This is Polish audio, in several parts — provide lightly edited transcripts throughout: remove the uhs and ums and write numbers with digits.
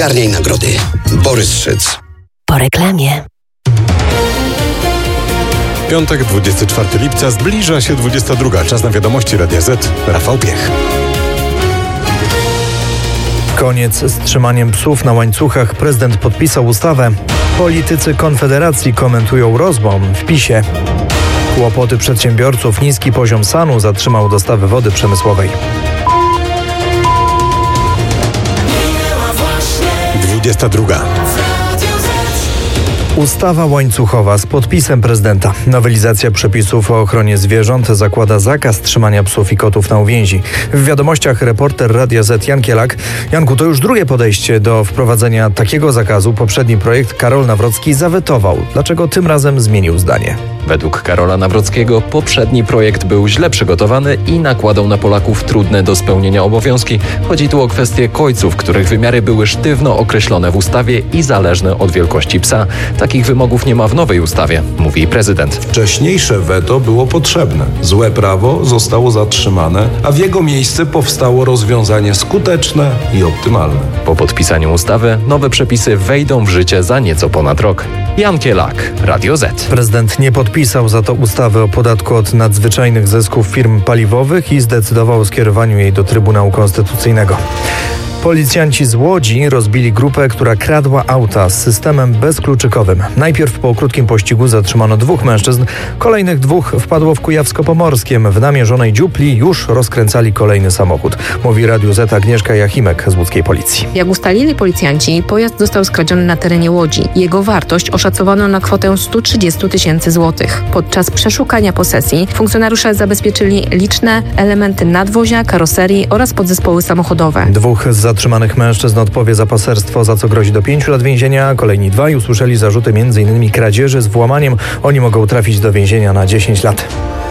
Zgarniaj nagrody. Borys Szyc. Po reklamie. Piątek, 24 lipca, zbliża się 22. Czas na wiadomości Radia Z. Rafał Piech. Koniec z trzymaniem psów na łańcuchach. Prezydent podpisał ustawę. Politycy Konfederacji komentują rozłam w PiS-ie. Kłopoty przedsiębiorców, niski poziom SAN-u zatrzymał dostawy wody przemysłowej. 22. Ustawa łańcuchowa z podpisem prezydenta. Nowelizacja przepisów o ochronie zwierząt zakłada zakaz trzymania psów i kotów na uwięzi. W wiadomościach reporter Radia Z Jan Kielak. Janku, to już drugie podejście do wprowadzenia takiego zakazu. Poprzedni projekt Karol Nawrocki zawetował. Dlaczego tym razem zmienił zdanie? Według Karola Nawrockiego poprzedni projekt był źle przygotowany i nakładał na Polaków trudne do spełnienia obowiązki. Chodzi tu o kwestię kojców, których wymiary były sztywno określone w ustawie i zależne od wielkości psa. Takich wymogów nie ma w nowej ustawie, mówi prezydent. Wcześniejsze weto było potrzebne. Złe prawo zostało zatrzymane, a w jego miejsce powstało rozwiązanie skuteczne i optymalne. Po podpisaniu ustawy nowe przepisy wejdą w życie za nieco ponad rok. Jan Kielak, Radio Z. Prezydent nie podpisał za to ustawy o podatku od nadzwyczajnych zysków firm paliwowych i zdecydował o skierowaniu jej do Trybunału Konstytucyjnego. Policjanci z Łodzi rozbili grupę, która kradła auta z systemem bezkluczykowym. Najpierw po krótkim pościgu zatrzymano 2 mężczyzn, kolejnych 2 wpadło w Kujawsko-Pomorskiem. W namierzonej dziupli już rozkręcali kolejny samochód. Mówi Radiu Z Agnieszka Jachimek z łódzkiej policji. Jak ustalili policjanci, pojazd został skradziony na terenie Łodzi. Jego wartość oszacowano na kwotę 130 tysięcy złotych. Podczas przeszukania posesji funkcjonariusze zabezpieczyli liczne elementy nadwozia, karoserii oraz podzespoły samochodowe. 2 z zatrzymanych mężczyzn odpowie za paserstwo, za co grozi do 5 lat więzienia. Kolejni 2 usłyszeli zarzuty m.in. kradzieży z włamaniem. Oni mogą trafić do więzienia na 10 lat.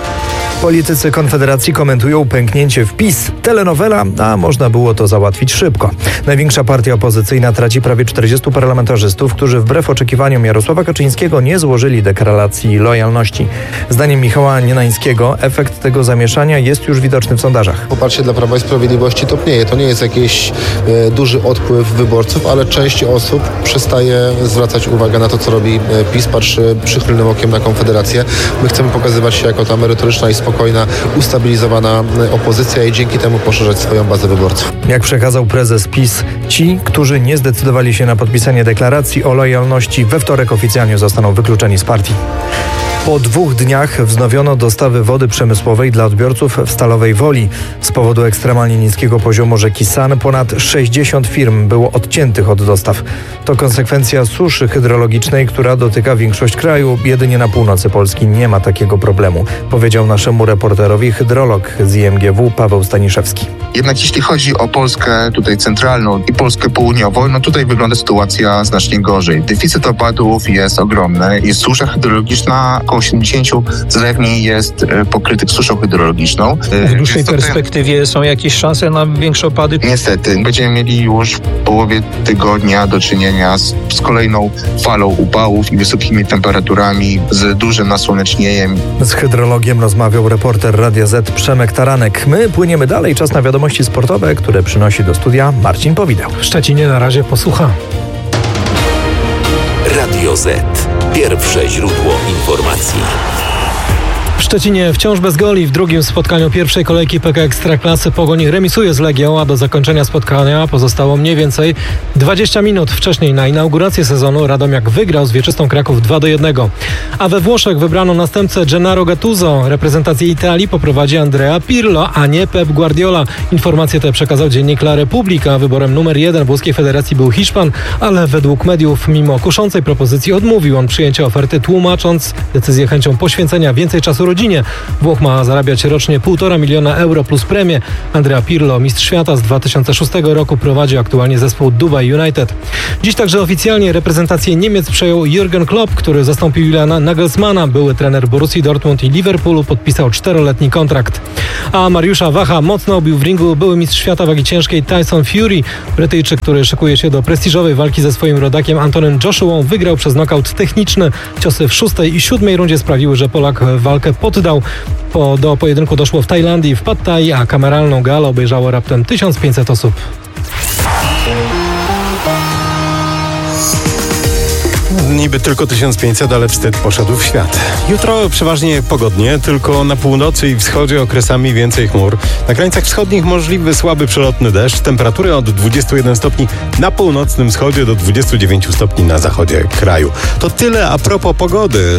Politycy Konfederacji komentują pęknięcie w PiS. Telenowela, a można było to załatwić szybko. Największa partia opozycyjna traci prawie 40 parlamentarzystów, którzy wbrew oczekiwaniom Jarosława Kaczyńskiego nie złożyli deklaracji lojalności. Zdaniem Michała Nienańskiego efekt tego zamieszania jest już widoczny w sondażach. Poparcie dla Prawa i Sprawiedliwości topnieje. To nie jest jakiś duży odpływ wyborców, ale część osób przestaje zwracać uwagę na to, co robi PiS, patrzy przychylnym okiem na Konfederację. My chcemy pokazywać się jako ta merytoryczna i spokojna, ustabilizowana opozycja i dzięki temu poszerzać swoją bazę wyborców. Jak przekazał prezes PiS, ci, którzy nie zdecydowali się na podpisanie deklaracji o lojalności, we wtorek oficjalnie zostaną wykluczeni z partii. Po 2 dniach wznowiono dostawy wody przemysłowej dla odbiorców w Stalowej Woli. Z powodu ekstremalnie niskiego poziomu rzeki San ponad 60 firm było odciętych od dostaw. To konsekwencja suszy hydrologicznej, która dotyka większość kraju. Jedynie na północy Polski nie ma takiego problemu, powiedział naszemu reporterowi hydrolog z IMGW Paweł Staniszewski. Jednak jeśli chodzi o Polskę tutaj centralną i Polskę południową, no tutaj wygląda sytuacja znacznie gorzej. Deficyt opadów jest ogromny, jest susza hydrologiczna, około 70 zlewni jest pokrytych suszą hydrologiczną. W dłuższej perspektywie są jakieś szanse na większe opady? Niestety, będziemy mieli już w połowie tygodnia do czynienia z kolejną falą upałów i wysokimi temperaturami, z dużym nasłonecznieniem. Z hydrologiem rozmawiał reporter Radia Z Przemek Taranek. My płyniemy dalej. Czas na wiadomości sportowe, które przynosi do studia Marcin Powideł. W Szczecinie na razie posłucha. Radio Z. Pierwsze źródło informacji. W Szczecinie wciąż bez goli. W drugim spotkaniu pierwszej kolejki PK Ekstraklasy Pogoń remisuje z Legią, a do zakończenia spotkania pozostało mniej więcej 20 minut. Wcześniej na inaugurację sezonu Radomiak wygrał z Wieczystą Kraków 2-1. A we Włoszech wybrano następcę Gennaro Gattuso. Reprezentację Italii poprowadzi Andrea Pirlo, a nie Pep Guardiola. Informacje te przekazał dziennik La Repubblica. Wyborem numer 1 włoskiej federacji był Hiszpan, ale według mediów mimo kuszącej propozycji odmówił on przyjęcia oferty, tłumacząc decyzję chęcią poświęcenia więcej czasu rodzinie. Włoch ma zarabiać rocznie 1,5 miliona euro plus premię. Andrea Pirlo, mistrz świata z 2006 roku, prowadzi aktualnie zespół Dubai United. Dziś także oficjalnie reprezentację Niemiec przejął Jürgen Klopp, który zastąpił Juliana Nagelsmana. Były trener Borussii Dortmund i Liverpoolu podpisał 4-letni kontrakt. A Mariusza Wacha mocno obił w ringu były mistrz świata wagi ciężkiej Tyson Fury. Brytyjczyk, który szykuje się do prestiżowej walki ze swoim rodakiem Antonym Joshuą, wygrał przez nokaut techniczny. Ciosy w 6. i 7. rundzie sprawiły, że Polak walkę poddał. Do pojedynku doszło w Tajlandii, w Pad Thai, a kameralną galę obejrzało raptem 1500 osób. Niby tylko 1500, ale wstyd poszedł w świat. Jutro przeważnie pogodnie, tylko na północy i wschodzie okresami więcej chmur. Na krańcach wschodnich możliwy słaby przelotny deszcz. Temperatury od 21 stopni na północnym wschodzie do 29 stopni na zachodzie kraju. To tyle a propos pogody.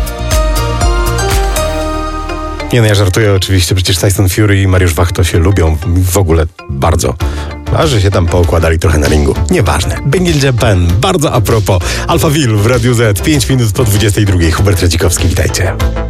Nie no, ja żartuję oczywiście, przecież Tyson Fury i Mariusz Wach się lubią w ogóle bardzo. A że się tam poukładali trochę na ringu. Nieważne. Bengal Japan, bardzo a propos. Alphaville w Radiu Z, 5 minut po 22. Hubert Radzikowski, witajcie.